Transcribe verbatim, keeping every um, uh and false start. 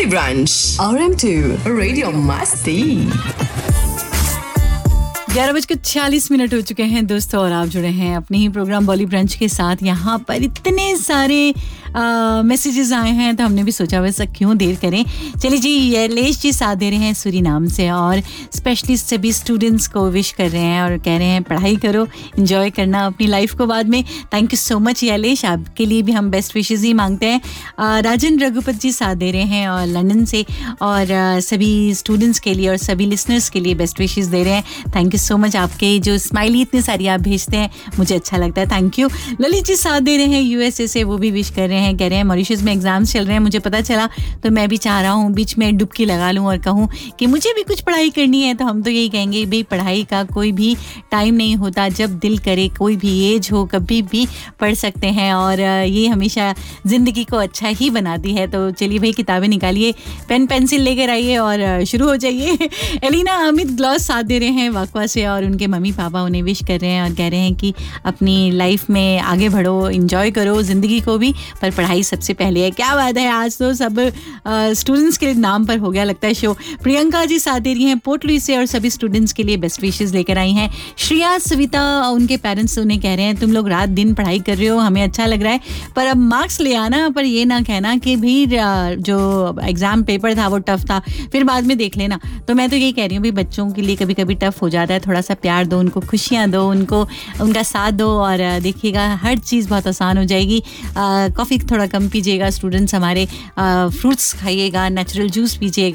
Bolly Brunch R M to Radio Masti। ग्यारह बजकर छियालीस मिनट हो चुके हैं दोस्तों और आप जुड़े हैं अपने ही प्रोग्राम बॉली ब्रंच के साथ। यहाँ पर इतने सारे मैसेजेस आए हैं तो हमने भी सोचा वैसा क्यों देर करें। चलिए जी, यलेश जी साथ दे रहे हैं सूरीनाम से और स्पेशली सभी स्टूडेंट्स को विश कर रहे हैं और कह रहे हैं पढ़ाई करो, एंजॉय करना अपनी लाइफ को बाद में। थैंक यू सो मच यलेश, आपके लिए भी हम बेस्ट विशेस ही मांगते हैं। आ, राजन रघुपत जी साथ दे रहे हैं और लंदन से और आ, सभी स्टूडेंट्स के लिए और सभी लिसनर्स के लिए बेस्ट विशेस दे रहे हैं। थैंक यू सो मच, आपके जो स्माइली इतनी सारी आप भेजते हैं मुझे अच्छा लगता है, थैंक यू। ललित जी साथ दे रहे हैं यूएसए से, वो भी विश कर रहे हैं, कह रहे हैं मॉरिशस में एग्जाम्स चल रहे हैं, मुझे पता चला तो मैं भी चाह रहा हूँ बीच में डुबकी लगा लूँ और कहूँ कि मुझे भी कुछ पढ़ाई करनी है। तो हम तो यही कहेंगे भाई, पढ़ाई का कोई भी टाइम नहीं होता, जब दिल करे कोई भी एज हो कभी भी पढ़ सकते हैं और ये हमेशा ज़िंदगी को अच्छा ही बनाती है। तो चलिए भाई, किताबें निकालिए, पेन पेंसिल लेकर आइए और शुरू हो जाइए। एलिना अमित ग्लॉस साथ दे रहे हैं वाकवा से और उनके मम्मी पापा उन्हें विश कर रहे हैं और कह रहे हैं कि अपनी लाइफ में आगे बढ़ो, एंजॉय करो ज़िंदगी को भी, पर पढ़ाई सबसे पहले है। क्या बात है, आज तो सब स्टूडेंट्स के नाम पर हो गया लगता है शो। प्रियंका जी साथ दे रही हैं पोर्टली से और सभी स्टूडेंट्स के लिए बेस्ट विशेस लेकर आई हैं। श्रेया सविता, उनके पेरेंट्स उन्हें कह रहे हैं तुम लोग रात दिन पढ़ाई कर रहे हो, हमें अच्छा लग रहा है, पर अब मार्क्स ले आना, पर ये ना कहना कि भी जो एग्ज़ाम पेपर था वो टफ था, फिर बाद में देख लेना। तो मैं तो यही कह रही हूँ भाई, बच्चों के लिए कभी कभी टफ हो जाता है, थोड़ा सा प्यार दो उनको, खुशियाँ दो उनको, उनका साथ दो और देखिएगा हर चीज़ बहुत आसान हो जाएगी। कॉफ़ी थोड़ा कम पीजिएगा स्टूडेंट्स हमारे, फ्रूट्स खाइएगा, नेचुरल जूस पीजिएगा।